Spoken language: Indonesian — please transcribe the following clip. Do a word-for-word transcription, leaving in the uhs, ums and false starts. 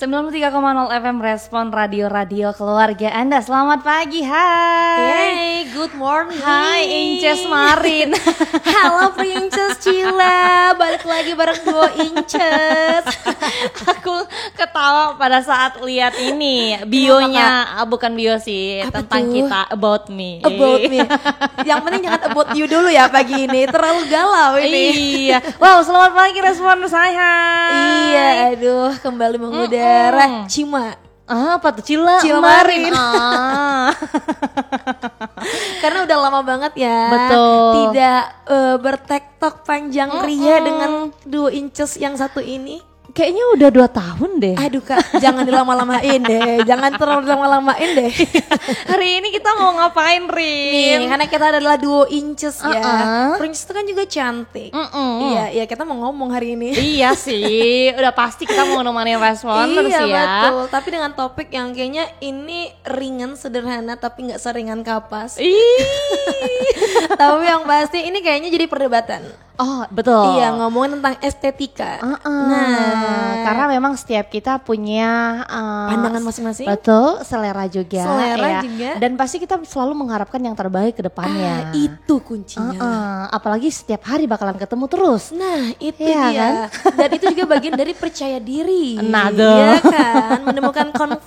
sembilan puluh tiga koma nol F M Respon Radio-Radio keluarga Anda. Selamat pagi, hai. Hey, good morning. Hai Inces Marin. Halo Princess Cila, balik lagi bareng Duo Inces. Aku ketawa pada saat lihat ini bionya, ah, bukan bio sih, Apa tentang tuh? kita, about me. About me. Yang penting jangan about you dulu ya pagi ini, terlalu galau ini. Iya. Wow, selamat pagi Respon saya. Iya, aduh kembali mengudara. Mm-mm. Cima. Ah, apa tuh Cila? Cila Marin. Marin. Ah. Karena udah lama banget ya. Betul. Tidak uh, bertektok panjang Mm-mm. ria dengan Duo Inces yang satu ini. Kayaknya udah dua tahun deh. Aduh Kak, jangan dilama-lamain deh. Jangan terlalu lama-lamain deh. Hari ini kita mau ngapain, Rin? Nih, karena kita adalah Duo Inces ya. Uh-uh. Princess itu kan juga cantik. Mm-mm. Iya, iya kita mau ngomong hari ini. Iya sih, udah pasti kita mau nemenin Respon terus Iya ya. betul, tapi dengan topik yang kayaknya ini ringan sederhana tapi nggak seringan kapas. Ih. Tapi yang pasti ini kayaknya jadi perdebatan. Oh betul. Iya ngomongin tentang estetika. Uh-uh. Nah, Karena memang setiap kita punya uh, pandangan masing-masing. Betul, selera juga. Selera ya. juga. Dan pasti kita selalu mengharapkan yang terbaik ke depannya. Ah, itu kuncinya. Uh-uh. Apalagi setiap hari bakalan ketemu terus. Nah itu Iya dia. kan? Dan itu juga bagian dari percaya diri. Nah, tuh. Iya kan, menemukan